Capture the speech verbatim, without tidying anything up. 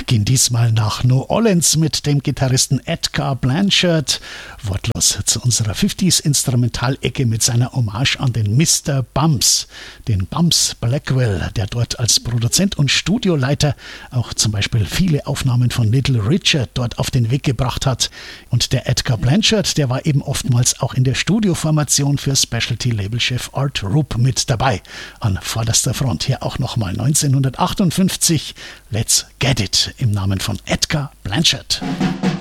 gehen diesmal nach New Orleans mit dem Gitarristen Edgar Blanchard, wortlos zu unserer fünfziger-Instrumentalecke mit seiner Hommage an den Mister Bumps, den Bumps Blackwell, der dort als Produzent und Studioleiter auch zum Beispiel viele Aufnahmen von Little Richard dort auf den Weg gebracht hat. Und der Edgar Blanchard, der war eben oftmals auch in der Studioformation für Specialty-Labelchef Art Rupe mit dabei. An vorderster Front hier auch nochmal neunzehnhundertachtundfünfzig Let's Get It im Namen von Edgar Blanchard.